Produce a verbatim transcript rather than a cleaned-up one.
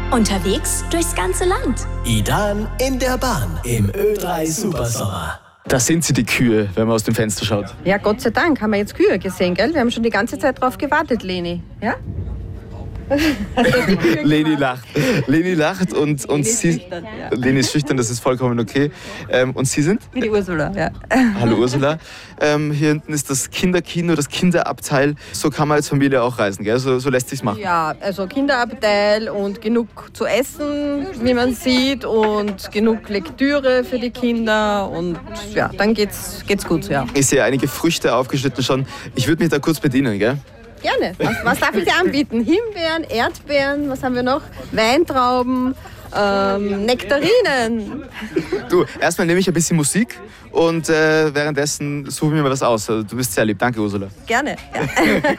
Unterwegs durchs ganze Land. Idan in der Bahn im Ö drei Supersommer. Da sind sie, die Kühe, wenn man aus dem Fenster schaut. Ja, Gott sei Dank haben wir jetzt Kühe gesehen, gell? Wir haben schon die ganze Zeit drauf gewartet, Leni. Ja? Leni lacht. Leni lacht und, und Leni ist sie. schüchtern, ja. Leni ist schüchtern, das ist vollkommen okay. Ähm, und Sie sind? Wie die Ursula, ja. Hallo Ursula. Ähm, hier hinten ist das Kinderkino, das Kinderabteil. So kann man als Familie auch reisen, gell? So, so lässt sich's machen. Ja, also Kinderabteil und genug zu essen, wie man sieht, und genug Lektüre für die Kinder, und ja, dann geht's, geht's gut, ja. Ich sehe einige Früchte aufgeschnitten schon. Ich würde mich da kurz bedienen, gell? Gerne. Was, was darf ich dir anbieten? Himbeeren, Erdbeeren, was haben wir noch? Weintrauben, ähm, Nektarinen. Du, erstmal nehme ich ein bisschen Musik und äh, währenddessen suche ich mir mal was aus. Also, du bist sehr lieb. Danke, Ursula. Gerne. Ja.